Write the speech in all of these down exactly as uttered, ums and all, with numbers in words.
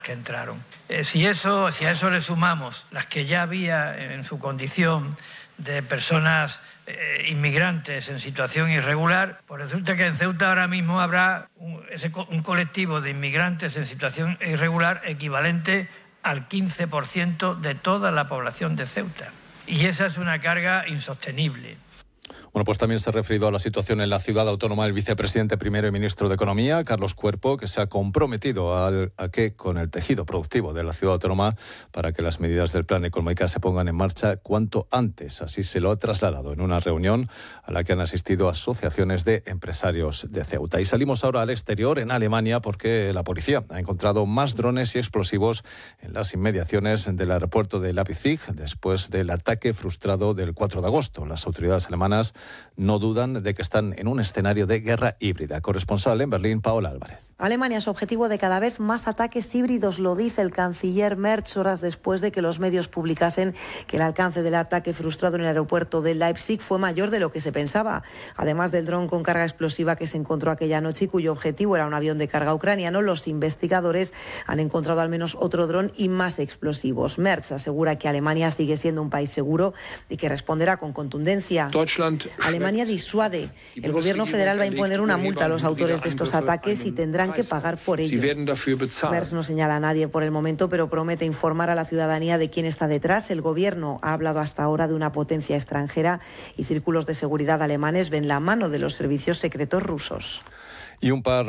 que entraron. Eh, si, eso, si a eso le sumamos las que ya había en su condición de personas eh, inmigrantes en situación irregular, pues resulta que en Ceuta ahora mismo habrá un, ese, un colectivo de inmigrantes en situación irregular equivalente al quince por ciento de toda la población de Ceuta. Y esa es una carga insostenible. Bueno, pues también se ha referido a la situación en la ciudad autónoma el vicepresidente primero y ministro de Economía, Carlos Cuerpo, que se ha comprometido al, a que con el tejido productivo de la ciudad autónoma para que las medidas del plan económico se pongan en marcha cuanto antes. Así se lo ha trasladado en una reunión a la que han asistido asociaciones de empresarios de Ceuta. Y salimos ahora al exterior, en Alemania, porque la policía ha encontrado más drones y explosivos en las inmediaciones del aeropuerto de Leipzig después del ataque frustrado del cuatro de agosto. Las autoridades alemanas no dudan de que están en un escenario de guerra híbrida. Corresponsal en Berlín, Paola Álvarez. Alemania es objetivo de cada vez más ataques híbridos, lo dice el canciller Merz, horas después de que los medios publicasen que el alcance del ataque frustrado en el aeropuerto de Leipzig fue mayor de lo que se pensaba. Además del dron con carga explosiva que se encontró aquella noche y cuyo objetivo era un avión de carga ucraniano, los investigadores han encontrado al menos otro dron y más explosivos. Merz asegura que Alemania sigue siendo un país seguro y que responderá con contundencia. Alemania disuade. El gobierno federal va a imponer una multa a los autores de estos ataques y tendrán que pagar por ello. Merz no señala a nadie por el momento, pero promete informar a la ciudadanía de quién está detrás. El gobierno ha hablado hasta ahora de una potencia extranjera y círculos de seguridad alemanes ven la mano de los servicios secretos rusos. Y un par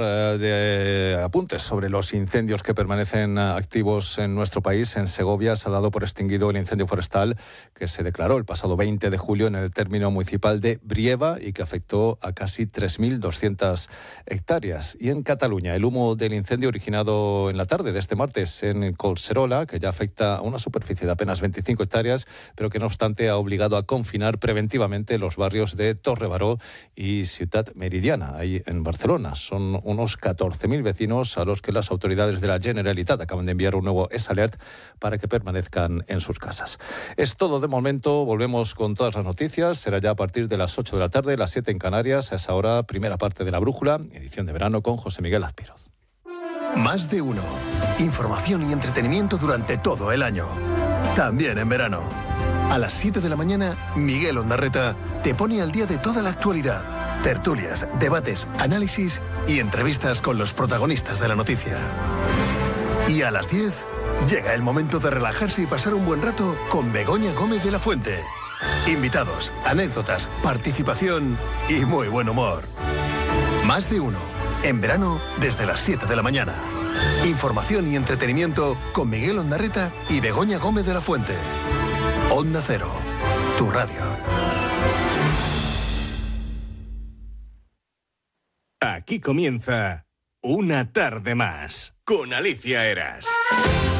de apuntes sobre los incendios que permanecen activos en nuestro país. En Segovia se ha dado por extinguido el incendio forestal que se declaró el pasado veinte de julio en el término municipal de Brieva y que afectó a casi tres mil doscientas hectáreas. Y en Cataluña, el humo del incendio originado en la tarde de este martes en Collserola, que ya afecta a una superficie de apenas veinticinco hectáreas, pero que no obstante ha obligado a confinar preventivamente los barrios de Torrebaró y Ciutat Meridiana, ahí en Barcelona. Son unos catorce mil vecinos a los que las autoridades de la Generalitat acaban de enviar un nuevo S-Alert para que permanezcan en sus casas. Es todo de momento. Volvemos con todas las noticias. Será ya a partir de las ocho de la tarde, las siete en Canarias. A esa hora, primera parte de La Brújula, edición de verano con José Miguel Azpiroz. Más de uno. Información y entretenimiento durante todo el año. También en verano. A las siete de la mañana, Miguel Ondarreta te pone al día de toda la actualidad. Tertulias, debates, análisis y entrevistas con los protagonistas de la noticia. Y a las diez llega el momento de relajarse y pasar un buen rato con Begoña Gómez de la Fuente. Invitados, anécdotas, participación y muy buen humor. Más de uno. En verano desde las siete de la mañana. Información y entretenimiento con Miguel Ondarreta y Begoña Gómez de la Fuente. Onda Cero, tu radio. Aquí comienza Una tarde más con Alicia Eras.